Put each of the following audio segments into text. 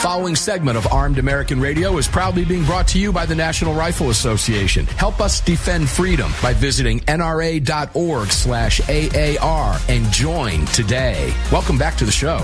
following segment of Armed American Radio is proudly being brought to you by the National Rifle Association. Help us defend freedom by visiting nra.org/AAR and join today. Welcome back to the show.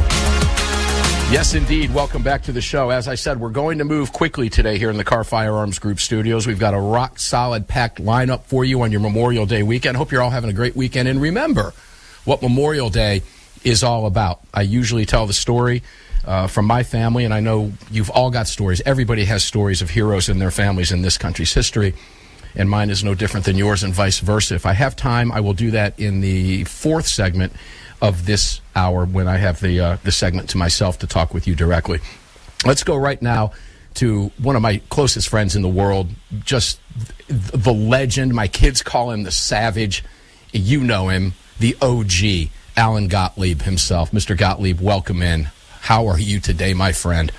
Yes, indeed. Welcome back to the show. As I said, we're going to move quickly today here in the Kahr Firearms Group studios. We've got a rock-solid packed lineup for you on your Memorial Day weekend. Hope you're all having a great weekend. And remember what Memorial Day is all about. I usually tell the story from my family, and I know you've all got stories. Everybody has stories of heroes in their families in this country's history, and mine is no different than yours and vice versa. If I have time, I will do that in the fourth segment of this hour when I have the segment to myself to talk with you directly. Let's go right now to one of my closest friends in the world, just the legend. My kids call him the Savage. You know him, the OG, Alan Gottlieb himself. Mr. Gottlieb, welcome in. How are you today, my friend?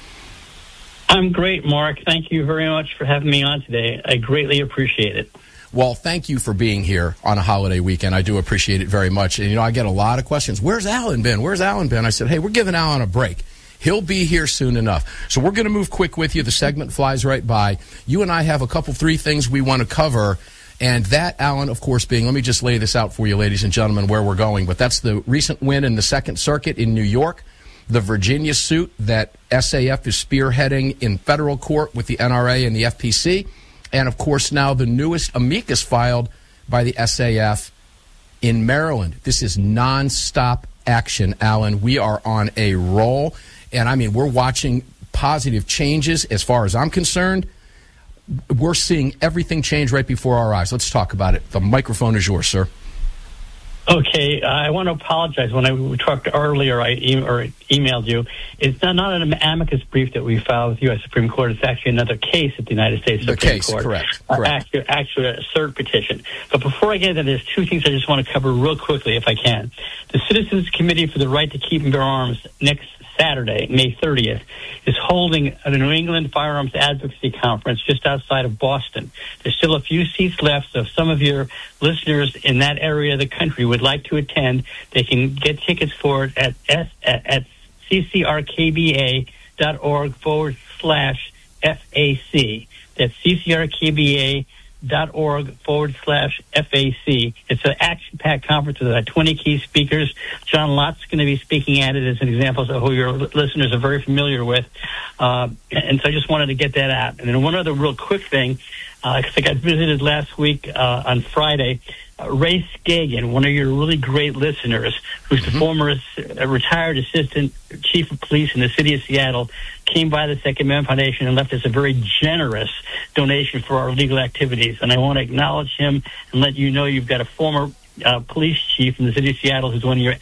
I'm great, Mark. Thank you very much for having me on today. I greatly appreciate it. Well, thank you for being here on a holiday weekend. I do appreciate it very much. And, I get a lot of questions. Where's Alan been? Where's Alan been? I said, hey, we're giving Alan a break. He'll be here soon enough. So we're going to move quick with you. The segment flies right by. You and I have a couple, three things we want to cover. And that, Alan, of course, being, let me just lay this out for you, ladies and gentlemen, where we're going. But that's the recent win in the Second Circuit in New York. The Virginia suit that SAF is spearheading in federal court with the NRA and the FPC. And, of course, now the newest amicus filed by the SAF in Maryland. This is nonstop action, Alan. We are on a roll. And, I mean, we're watching positive changes as far as I'm concerned. We're seeing everything change right before our eyes. Let's talk about it. The microphone is yours, sir. Okay, I want to apologize. When we talked earlier, I emailed you. It's not an amicus brief that we filed with the U.S. Supreme Court. It's actually another case at the United States Supreme Court. Correct. Actually, a cert petition. But before I get into this, two things I just want to cover real quickly, if I can. The Citizens Committee for the Right to Keep and Bear Arms next Saturday, May 30th, is holding a New England Firearms Advocacy Conference just outside of Boston. There's still a few seats left, so if some of your listeners in that area of the country would like to attend, they can get tickets for it at ccrkba.org/FAC. That's ccrkba.org/FAC. It's an action-packed conference with 20 key speakers. John Lott's going to be speaking at it as an example of who your listeners are very familiar with. And so I just wanted to get that out. And then one other real quick thing, because I got visited last week on Friday. Ray Skagen, one of your really great listeners, who's the former retired assistant chief of police in the city of Seattle, came by the Second Amendment Foundation and left us a very generous donation for our legal activities. And I want to acknowledge him and let you know you've got a former police chief in the city of Seattle who's one of your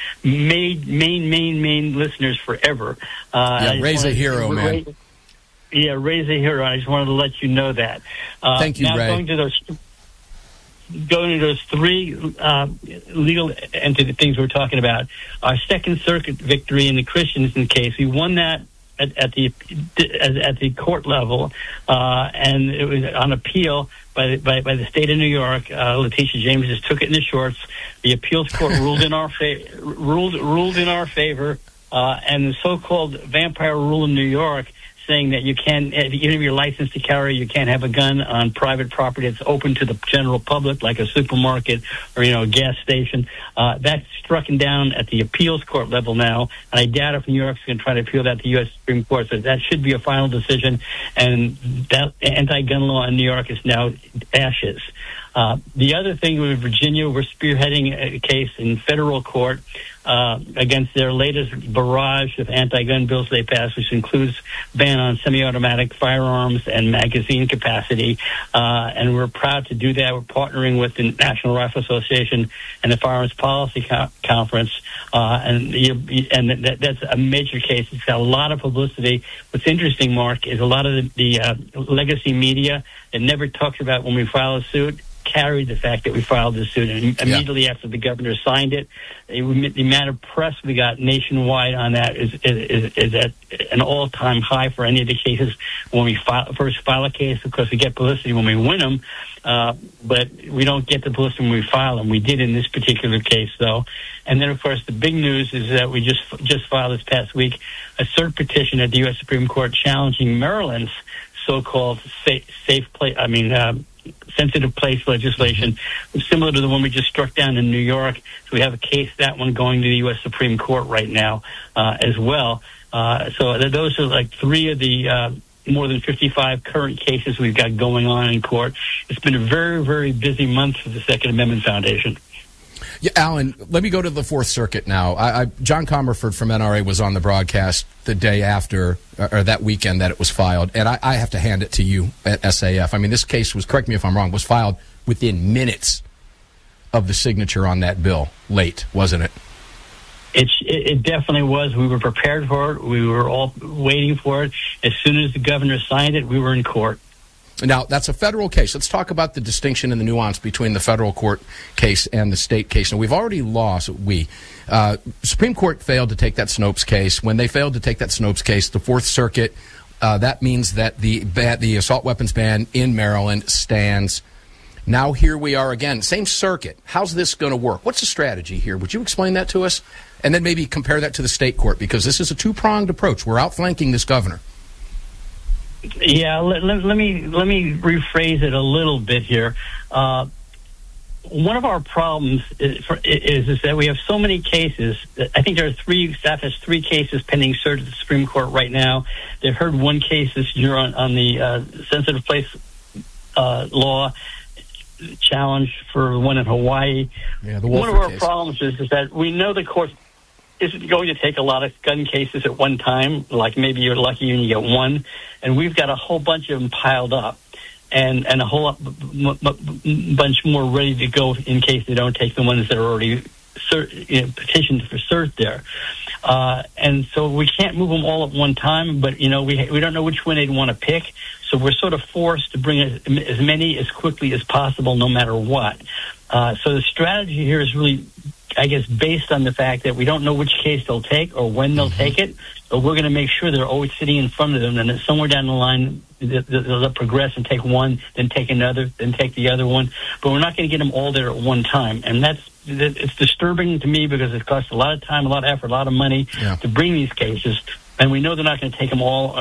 main listeners forever. Ray's a hero, man. Ray's a hero. I just wanted to let you know that. Thank you, Ray. Going to those three legal entity things we're talking about, our Second Circuit victory in the Christensen case, we won that at the court level, and it was on appeal by the state of New York. Letitia James just took it in the shorts. The appeals court ruled in our favor, and the so-called vampire rule in New York, saying that you can't, even if you're licensed to carry, you can't have a gun on private property that's open to the general public, like a supermarket or, a gas station. That's stricken down at the appeals court level now, and I doubt if New York's going to try to appeal that to the U.S. Supreme Court. So that should be a final decision, and that anti-gun law in New York is now ashes. The other thing with Virginia, we're spearheading a case in federal court against their latest barrage of anti-gun bills they passed, which includes ban on semi-automatic firearms and magazine capacity. And we're proud to do that. We're partnering with the National Rifle Association and the Firearms Policy Conference. And that's a major case. It's got a lot of publicity. What's interesting, Mark, is a lot of the legacy media that never talks about when we file a suit carried the fact that we filed this suit. And immediately after the governor signed it, the amount of press we got nationwide on that is at an all-time high for any of the cases. When we first file a case, of course, we get publicity when we win them, but we don't get the publicity when we file them. We did in this particular case, though. And then, of course, the big news is that we just filed this past week a cert petition at the U.S. Supreme Court challenging Maryland's so-called sensitive place legislation, similar to the one we just struck down in New York. So we have a case, that one going to the U.S. Supreme Court right now as well. So those are like three of the more than 55 current cases we've got going on in court. It's been a very, very busy month for the Second Amendment Foundation. Yeah, Alan, let me go to the Fourth Circuit now. John Comerford from NRA was on the broadcast the day after, or that weekend that it was filed, and I have to hand it to you at SAF. I mean, this case was, correct me if I'm wrong, was filed within minutes of the signature on that bill. Late, wasn't it? It definitely was. We were prepared for it. We were all waiting for it. As soon as the governor signed it, we were in court. Now, that's a federal case. Let's talk about the distinction and the nuance between the federal court case and the state case. Now, we've already lost, Supreme Court failed to take that Snopes case. When they failed to take that Snopes case, the Fourth Circuit, that means that the assault weapons ban in Maryland stands. Now here we are again. Same circuit. How's this going to work? What's the strategy here? Would you explain that to us? And then maybe compare that to the state court, because this is a two-pronged approach. We're outflanking this governor. Yeah, let me rephrase it a little bit here. One of our problems is that we have so many cases. I think staff has three cases pending cert at the Supreme Court right now. They've heard one case this year on the sensitive place law challenge for the one in Hawaii. Yeah, the one of our case. problems is that we know the court isn't going to take a lot of gun cases at one time. Like maybe you're lucky and you get one, and we've got a whole bunch of them piled up, and a whole bunch more ready to go in case they don't take the ones that are already petitioned for cert there. And so we can't move them all at one time, but we don't know which one they'd want to pick. So we're sort of forced to bring as many as quickly as possible, no matter what. So the strategy here is really, I guess, based on the fact that we don't know which case they'll take or when they'll take it, but we're going to make sure they're always sitting in front of them, and that somewhere down the line they'll progress and take one, then take another, then take the other one. But we're not going to get them all there at one time, and it's disturbing to me because it costs a lot of time, a lot of effort, a lot of money to bring these cases, and we know they're not going to take them all,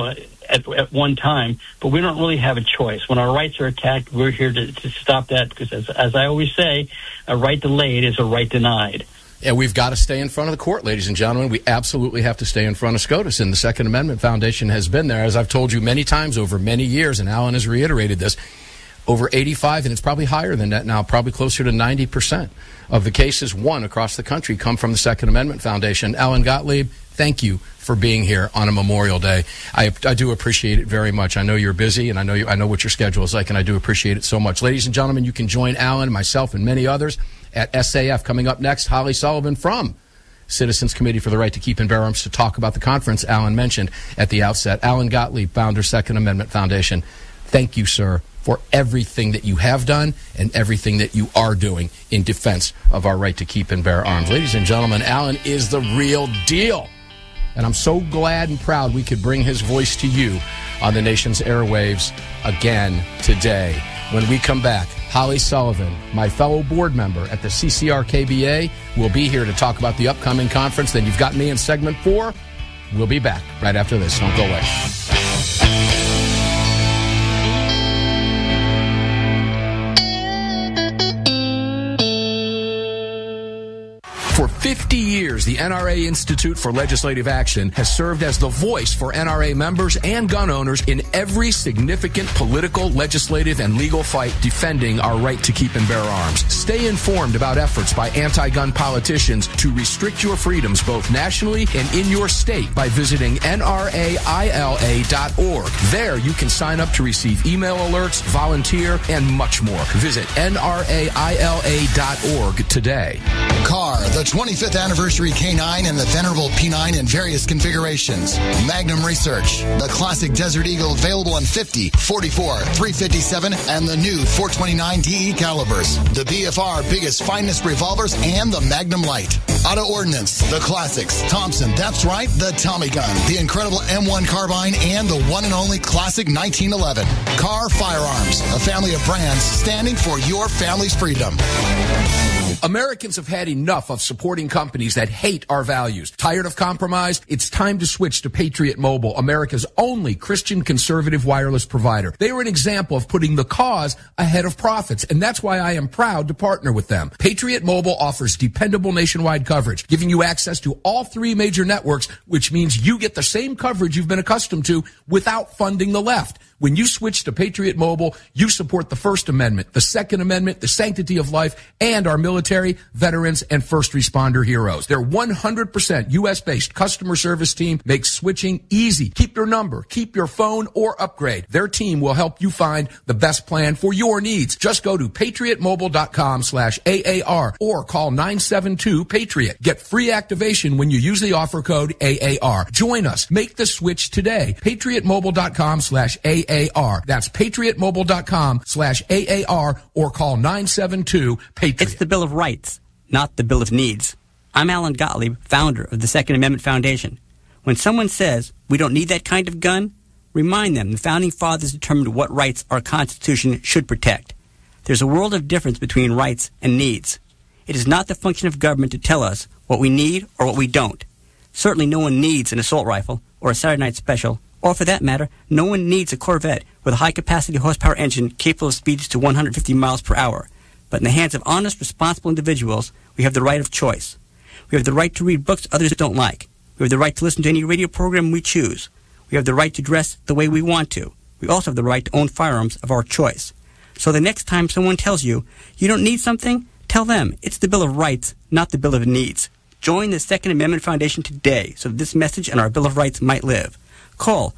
at one time, but we don't really have a choice. When our rights are attacked, we're here to stop that, because as I always say, a right delayed is a right denied. Yeah, we've got to stay in front of the court, ladies and gentlemen. We absolutely have to stay in front of SCOTUS, and the Second Amendment Foundation has been there, as I've told you many times over many years, and Alan has reiterated this, over 85, and it's probably higher than that now, probably closer to 90% of the cases won across the country come from the Second Amendment Foundation. Alan Gottlieb, thank you for being here on a Memorial Day. I do appreciate it very much. I know you're busy, and I know what your schedule is like, and I do appreciate it so much. Ladies and gentlemen, you can join Alan, myself, and many others at SAF. Coming up next, Holly Sullivan from Citizens Committee for the Right to Keep and Bear Arms to talk about the conference Alan mentioned at the outset. Alan Gottlieb, founder, Second Amendment Foundation. Thank you, sir, for everything that you have done and everything that you are doing in defense of our right to keep and bear arms. Ladies and gentlemen, Alan is the real deal. And I'm so glad and proud we could bring his voice to you on the nation's airwaves again today. When we come back, Holly Sullivan, my fellow board member at the CCR-KBA, will be here to talk about the upcoming conference. Then you've got me in segment 4. We'll be back right after this. Don't go away. For 50 years, the NRA Institute for Legislative Action has served as the voice for NRA members and gun owners in every significant political, legislative, and legal fight defending our right to keep and bear arms. Stay informed about efforts by anti-gun politicians to restrict your freedoms both nationally and in your state by visiting nraila.org. There you can sign up to receive email alerts, volunteer, and much more. Visit nraila.org today. Car, the 20 25th anniversary K9 and the venerable P9 in various configurations. Magnum Research, the classic Desert Eagle available in 50, 44, 357, and the new 429 DE calibers. The BFR biggest finest revolvers and the Magnum Light. Auto Ordnance, the classics. Thompson, that's right, the Tommy gun, the incredible M1 carbine, and the one and only classic 1911. Carr Firearms, a family of brands standing for your family's freedom. Americans have had enough of supporting companies that hate our values. Tired of compromise? It's time to switch to Patriot Mobile, America's only Christian conservative wireless provider. They are an example of putting the cause ahead of profits, and that's why I am proud to partner with them. Patriot Mobile offers dependable nationwide coverage, giving you access to all three major networks, which means you get the same coverage you've been accustomed to without funding the left. When you switch to Patriot Mobile, you support the First Amendment, the Second Amendment, the sanctity of life, and our military, veterans, and first responder heroes. Their 100% U.S.-based customer service team makes switching easy. Keep your number, keep your phone, or upgrade. Their team will help you find the best plan for your needs. Just go to patriotmobile.com/AAR or call 972-PATRIOT. Get free activation when you use the offer code AAR. Join us. Make the switch today. patriotmobile.com/AAR. That's patriotmobile.com/AAR or call 972-PATRIOT. It's the Bill of Rights, not the Bill of Needs. I'm Alan Gottlieb, founder of the Second Amendment Foundation. When someone says we don't need that kind of gun, remind them the Founding Fathers determined what rights our Constitution should protect. There's a world of difference between rights and needs. It is not the function of government to tell us what we need or what we don't. Certainly no one needs an assault rifle or a Saturday Night Special, or for that matter, no one needs a Corvette with a high-capacity horsepower engine capable of speeds to 150 miles per hour. But in the hands of honest, responsible individuals, we have the right of choice. We have the right to read books others don't like. We have the right to listen to any radio program we choose. We have the right to dress the way we want to. We also have the right to own firearms of our choice. So the next time someone tells you you don't need something, tell them it's the Bill of Rights, not the Bill of Needs. Join the Second Amendment Foundation today so that this message and our Bill of Rights might live. Call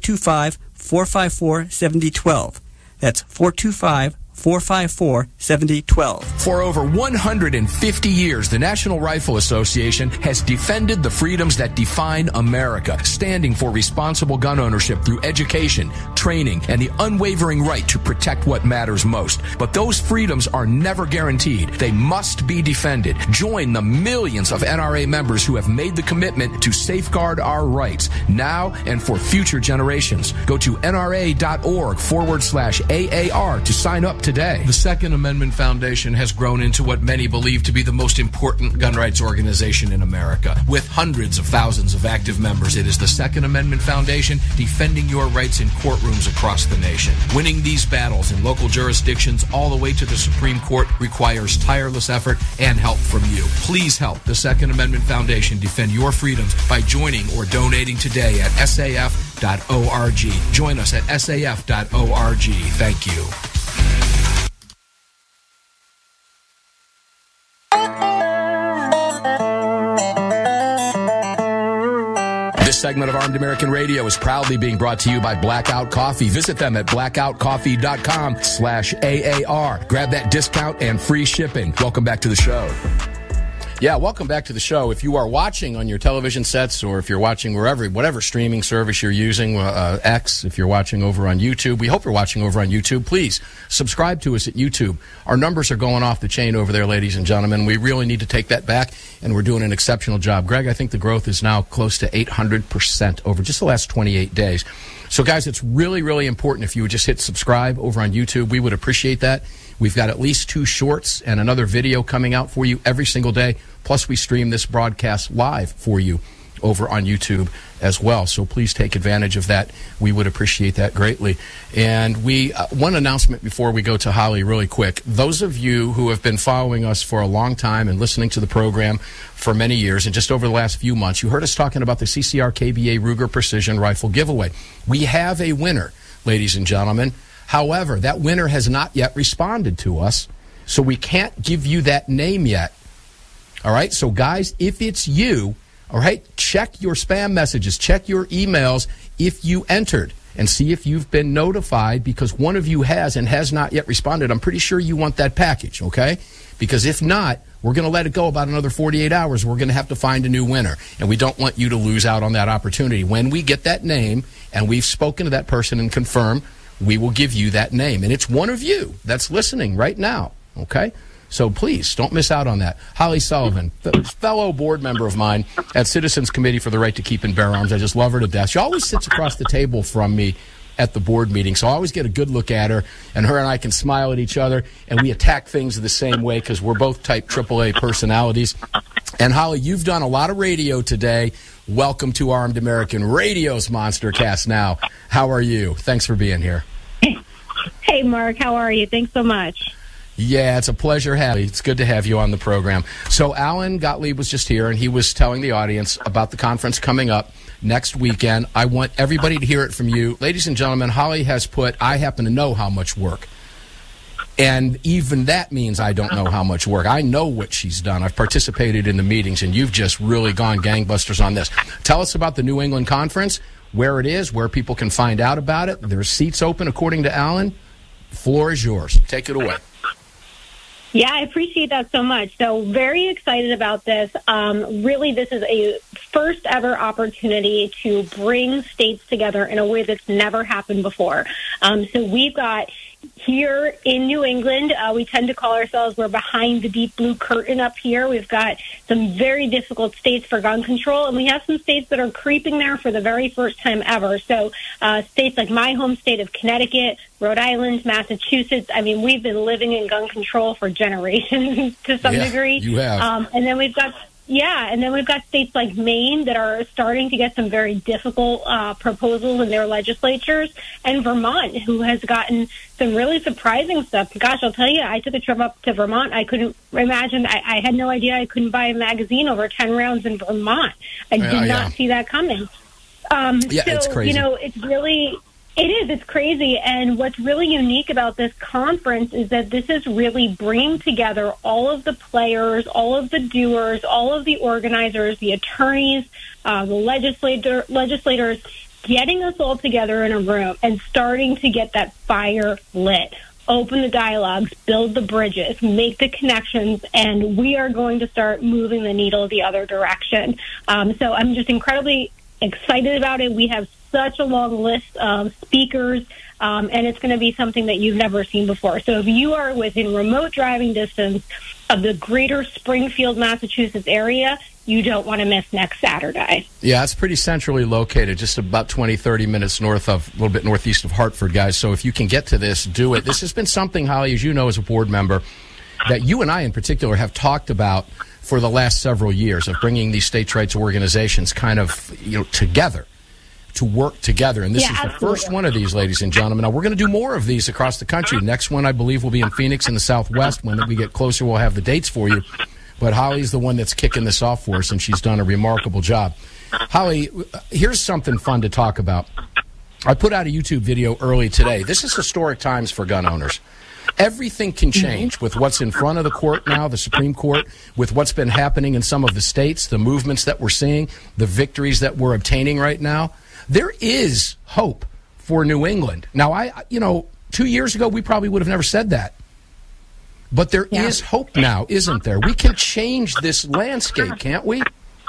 425-454-7012. That's 425-454-7012. For over 150 years, the National Rifle Association has defended the freedoms that define America, standing for responsible gun ownership through education, training, and the unwavering right to protect what matters most. But those freedoms are never guaranteed. They must be defended. Join the millions of NRA members who have made the commitment to safeguard our rights now and for future generations. Go to nra.org/AAR to sign up today. The Second Amendment Foundation has grown into what many believe to be the most important gun rights organization in America. With hundreds of thousands of active members, it is the Second Amendment Foundation defending your rights in courtrooms across the nation. Winning these battles in local jurisdictions all the way to the Supreme Court requires tireless effort and help from you. Please help the Second Amendment Foundation defend your freedoms by joining or donating today at saf.org. Join us at saf.org. Thank you. This segment of Armed American Radio is proudly being brought to you by Blackout Coffee. Visit them at blackoutcoffee.com/AAR. Grab that discount and free shipping. Welcome back to the show. Yeah, welcome back to the show. If you are watching on your television sets or if you're watching whatever streaming service you're using, X, if you're watching over on YouTube, we hope you're watching over on YouTube. Please subscribe to us at YouTube. Our numbers are going off the chain over there, ladies and gentlemen. We really need to take that back, and we're doing an exceptional job. Greg, I think the growth is now close to 800% over just the last 28 days. So, guys, it's really, really important if you would just hit subscribe over on YouTube. We would appreciate that. We've got at least 2 shorts and another video coming out for you every single day. Plus, we stream this broadcast live for you over on YouTube as well. So please take advantage of that. We would appreciate that greatly. And one announcement before we go to Holly really quick. Those of you who have been following us for a long time and listening to the program for many years and just over the last few months, you heard us talking about the CCR KBA Ruger Precision Rifle giveaway. We have a winner, ladies and gentlemen. However, that winner has not yet responded to us, so we can't give you that name yet. All right? So, guys, if it's you, all right, check your spam messages, check your emails if you entered, and see if you've been notified, because one of you has and has not yet responded. I'm pretty sure you want that package, okay? Because if not, We're going to let it go about another 48 hours. We're going to have to find a new winner. And we don't want you to lose out on that opportunity. When we get that name and we've spoken to that person and confirmed, we will give you that name. And it's one of you that's listening right now, okay? So please, don't miss out on that. Holly Sullivan, fellow board member of mine at Citizens Committee for the Right to Keep and Bear Arms. I just love her to death. She always sits across the table from me at the board meeting, so I always get a good look at her, and her and I can smile at each other, and we attack things the same way because we're both type AAA personalities. And Holly, you've done a lot of radio today. Welcome to Armed American Radio's Monster Cast Now. How are you? Thanks for being here. Hey, Mark. How are you? Thanks so much. Yeah, it's a pleasure having you. It's good to have you on the program. So Alan Gottlieb was just here, and he was telling the audience about the conference coming up next weekend. I want everybody to hear it from you. Ladies and gentlemen, Holly has put, I happen to know how much work. And even that means I don't know how much work. I know what she's done. I've participated in the meetings, and you've just really gone gangbusters on this. Tell us about the New England Conference, where it is, where people can find out about it. There's seats open, according to Alan. The floor is yours. Take it away. Yeah, I appreciate that so much. So very excited about this. Really, this is a first ever opportunity to bring states together in a way that's never happened before. So we've got here in New England, we tend to call ourselves, we're behind the deep blue curtain up here. We've got some very difficult states for gun control, and we have some states that are creeping there for the very first time ever. So states like my home state of Connecticut, Rhode Island, Massachusetts, I mean, we've been living in gun control for generations to some degree. You have. And then we've got states like Maine that are starting to get some very difficult proposals in their legislatures, and Vermont, who has gotten some really surprising stuff. Gosh, I'll tell you, I took a trip up to Vermont. I couldn't imagine. I had no idea I couldn't buy a magazine over 10 rounds in Vermont. I did not see that coming. It's crazy. You know, it's really... It is. It's crazy. And what's really unique about this conference is that this is really bringing together all of the players, all of the doers, all of the organizers, the attorneys, the legislators, getting us all together in a room and starting to get that fire lit. Open the dialogues, build the bridges, make the connections, and we are going to start moving the needle the other direction. So I'm just incredibly excited about it. We have such a long list of speakers, and it's going to be something that you've never seen before. So if you are within remote driving distance of the greater Springfield, Massachusetts area, you don't want to miss next Saturday. Yeah, it's pretty centrally located, just about 20, 30 minutes north of, a little bit northeast of Hartford, guys. So if you can get to this, do it. This has been something, Holly, as you know, as a board member, that you and I in particular have talked about for the last several years, of bringing these states' rights organizations kind of, together, to work together. And this is the first one of these, ladies and gentlemen. Now, we're going to do more of these across the country. Next one, I believe, will be in Phoenix in the Southwest. When we get closer, we'll have the dates for you. But Holly's the one that's kicking this off for us, and she's done a remarkable job. Holly, here's something fun to talk about. I put out a YouTube video early today. This is historic times for gun owners. Everything can change with what's in front of the court now, the Supreme Court, with what's been happening in some of the states, the movements that we're seeing, the victories that we're obtaining right now. There is hope for New England. Now, 2 years ago, we probably would have never said that. But there is hope now, isn't there? We can change this landscape, can't we?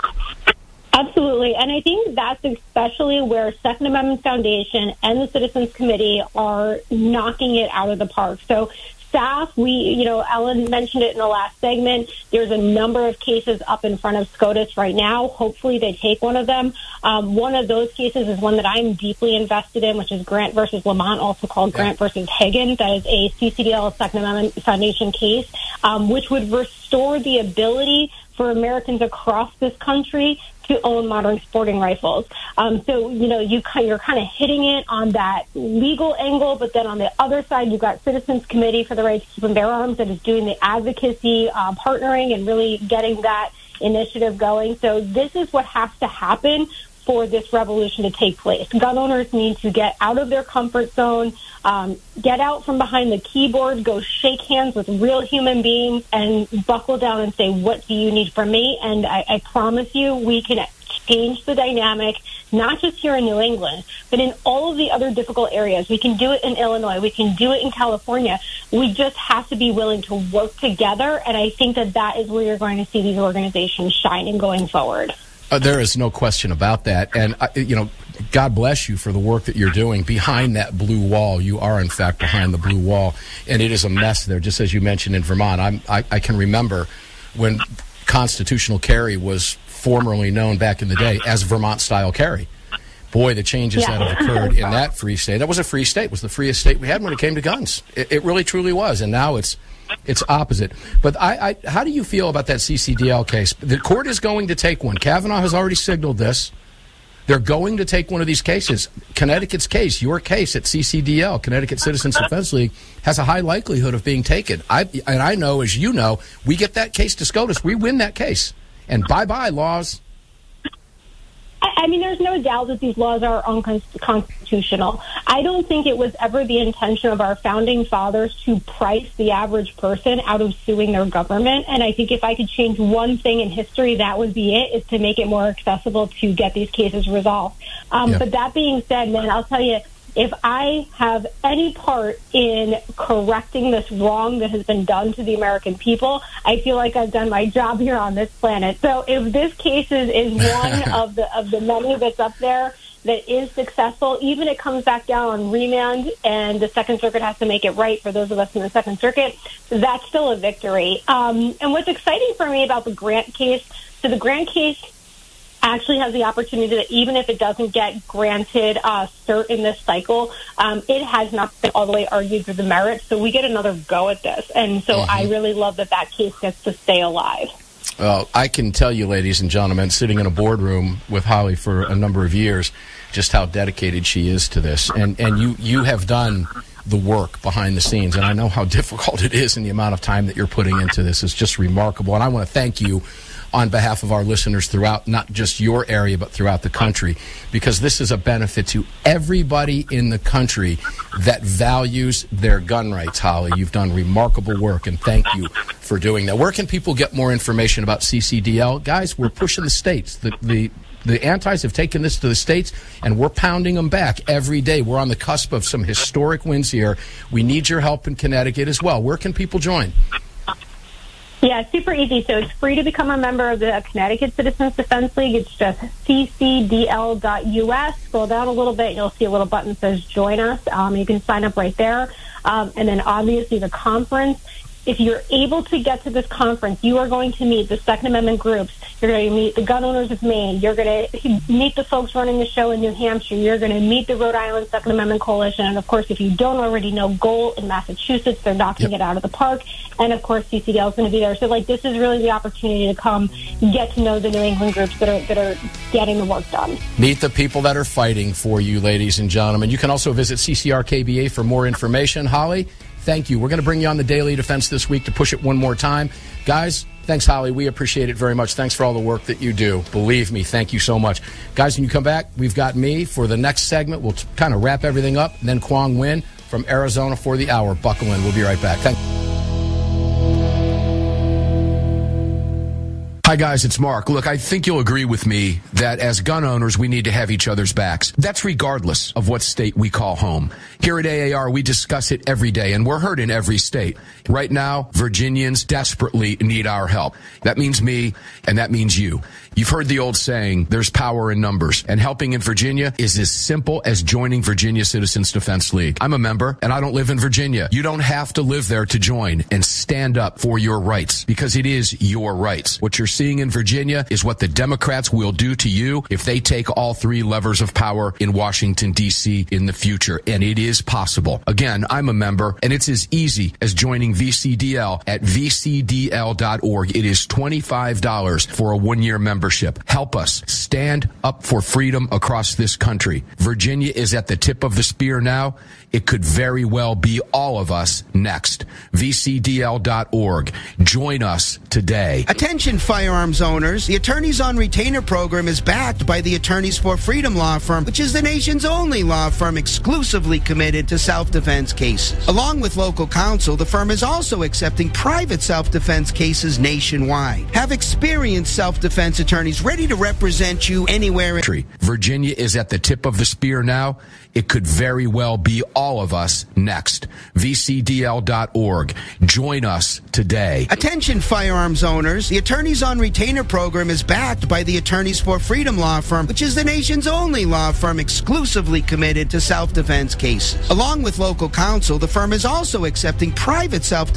Absolutely. And I think that's especially where Second Amendment Foundation and the Citizens Committee are knocking it out of the park. So staff, Ellen mentioned it in the last segment. There's a number of cases up in front of SCOTUS right now. Hopefully they take one of them. One of those cases is one that I'm deeply invested in, which is Grant versus Lamont, also called Grant versus Higgins. That is a CCDL Second Amendment Foundation case, which would restore the ability for Americans across this country to own modern sporting rifles. So, you're kind of hitting it on that legal angle, but then on the other side, you've got Citizens Committee for the Right to Keep and Bear Arms that is doing the advocacy, partnering, and really getting that initiative going. So this is what has to happen for this revolution to take place. Gun owners need to get out of their comfort zone, get out from behind the keyboard, go shake hands with real human beings, and buckle down and say, what do you need from me? And I promise you, we can change the dynamic, not just here in New England, but in all of the other difficult areas. We can do it in Illinois. We can do it in California. We just have to be willing to work together, and I think that is where you're going to see these organizations shining going forward. There is no question about that. And, God bless you for the work that you're doing behind that blue wall. You are, in fact, behind the blue wall, and it is a mess there, just as you mentioned in Vermont. I can remember when constitutional carry was formerly known back in the day as Vermont-style carry. Boy, the changes that have occurred in that free state. That was a free state. It was the freest state we had when it came to guns. It really, truly was, and now it's opposite. But how do you feel about that CCDL case? The court is going to take one. Kavanaugh has already signaled this. They're going to take one of these cases. Connecticut's case, your case at CCDL, Connecticut Citizens Defense League, has a high likelihood of being taken. I know, as you know, we get that case to SCOTUS. We win that case. And bye-bye, laws. I mean, there's no doubt that these laws are unconstitutional. I don't think it was ever the intention of our founding fathers to price the average person out of suing their government. And I think if I could change one thing in history, that would be it, is to make it more accessible to get these cases resolved. But that being said, man, I'll tell you, if I have any part in correcting this wrong that has been done to the American people, I feel like I've done my job here on this planet. So if this case is one of the many that's up there that is successful, even it comes back down on remand and the Second Circuit has to make it right for those of us in the Second Circuit, that's still a victory. And what's exciting for me about the Grant case, so the Grant case actually has the opportunity that even if it doesn't get granted cert in this cycle, it has not been all the way argued through the merits, so we get another go at this. And so I really love that case gets to stay alive. Well, I can tell you, ladies and gentlemen, sitting in a boardroom with Holly for a number of years, just how dedicated she is to this. And you have done the work behind the scenes, and I know how difficult it is and the amount of time that you're putting into this is just remarkable. And I want to thank you on behalf of our listeners throughout not just your area but throughout the country, because this is a benefit to everybody in the country that values their gun rights. Holly, you've done remarkable work, and thank you for doing that. Where can people get more information about CCDL? Guys, we're pushing the states. The antis have taken this to the states, and we're pounding them back every day. We're on the cusp of some historic wins here. We need your help in Connecticut as well. Where can people join? Yeah, super easy. So it's free to become a member of the Connecticut Citizens Defense League. It's just ccdl.us. Scroll down a little bit, and you'll see a little button that says Join Us. You can sign up right there. And then obviously the conference. If you're able to get to this conference, you are going to meet the Second Amendment groups. You're going to meet the gun owners of Maine. You're going to meet the folks running the show in New Hampshire. You're going to meet the Rhode Island Second Amendment Coalition. And, of course, if you don't already know, Goal in Massachusetts, they're knocking it out of the park. And, of course, CCDL is going to be there. So, this is really the opportunity to come get to know the New England groups that are getting the work done. Meet the people that are fighting for you, ladies and gentlemen. You can also visit CCRKBA for more information. Holly, thank you. We're going to bring you on the Daily Defense this week to push it one more time. Guys, thanks, Holly. We appreciate it very much. Thanks for all the work that you do. Believe me, thank you so much. Guys, when you come back, we've got me for the next segment. We'll kind of wrap everything up, and then Kwong Nguyen from Arizona for the hour. Buckle in. We'll be right back. Thank you. Hi, guys, it's Mark. Look, I think you'll agree with me that as gun owners, we need to have each other's backs. That's regardless of what state we call home. Here at AAR, we discuss it every day, and we're heard in every state. Right now, Virginians desperately need our help. That means me, and that means you. You've heard the old saying, there's power in numbers, and helping in Virginia is as simple as joining Virginia Citizens Defense League. I'm a member, and I don't live in Virginia. You don't have to live there to join and stand up for your rights, because it is your rights. What you're seeing in Virginia is what the Democrats will do to you if they take all three levers of power in Washington, D.C. in the future, and it is possible. Again, I'm a member, and it's as easy as joining VCDL at vcdl.org. It is $25 for a one-year membership. Help us stand up for freedom across this country. Virginia is at the tip of the spear now. It could very well be all of us next. vcdl.org. Join us today. Attention, fire firearms owners, the Attorneys on Retainer program is backed by the Attorneys for Freedom law firm, which is the nation's only law firm exclusively committed to self-defense cases. Along with local counsel, the firm is also accepting private self-defense cases nationwide. Have experienced self-defense attorneys ready to represent you anywhere. Virginia is at the tip of the spear now. It could very well be all of us next. VCDL.org. Join us today. Attention firearms owners. The Attorneys on Retainer program is backed by the Attorneys for Freedom law firm, which is the nation's only law firm exclusively committed to self-defense cases. Along with local counsel, the firm is also accepting private self-defense